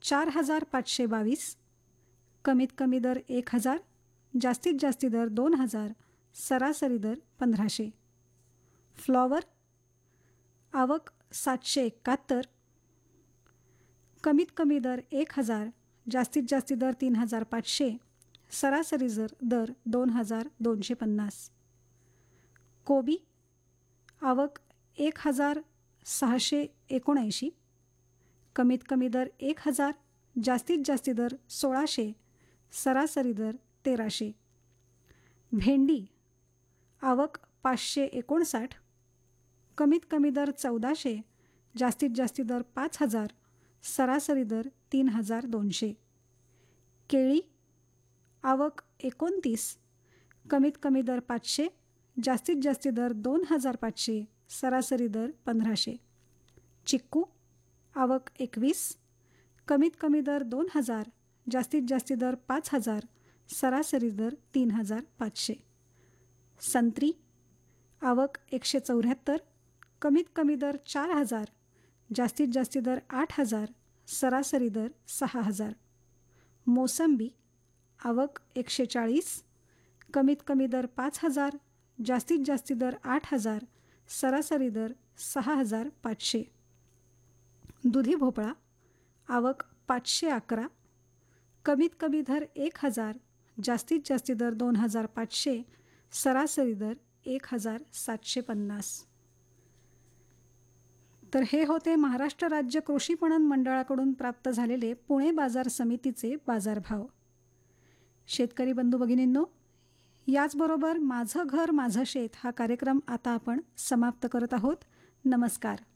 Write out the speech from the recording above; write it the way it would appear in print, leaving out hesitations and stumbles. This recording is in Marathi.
4,522, कमीत कमी दर 1,000, जास्तीत जास्ती दर 2,000, सरासरी दर 1,500. फ्लॉवर आवक 771, कमीत कमी दर 1,000, जास्तीत जास्ती दर 3,500, सरासरी दर 2,250. कोबी आवक 1,679, कमीत कमी दर 1,000, जास्तीत जास्ती दर 1,600, सरासरी दर 1,300. भेंडी आवक 559, कमीत कमी दर 1,400, जास्तीत जास्ती दर 5,000, सरासरी दर 3,200. केळी आवक 29, कमीत कमी दर 500, जास्तीत जास्ती दर 2,500, सरासरी दर 1,500. चिक्कू आवक 21, कमीत कमी दर 2,000, जास्तीत जास्ती दर 5,000, सरासरी दर 3,500. संत्री आवक 174, कमीत कमी दर 4,000, जास्तीत जास्ती दर 8,000, सरासरी दर 6,000. मोसंबी आवक 140, कमीत कमी दर 5,000, जास्तीत जास्ती दर 8,000, सरासरी दर 6,500. दुधी भोपळा आवक 511, कमीत कमी दर 1,000, जास्तीत जास्ती दर 2,500, सरासरी दर 1,750. तर हे होते महाराष्ट्र राज्य कृषी पणन मंडळाकडून प्राप्त झालेले पुणे बाजार समितीचे बाजारभाव. शेतकरी बंधू भगिनींनो, याचबरोबर माझं घर माझं शेत हा कार्यक्रम आता आपण समाप्त करत आहोत. नमस्कार.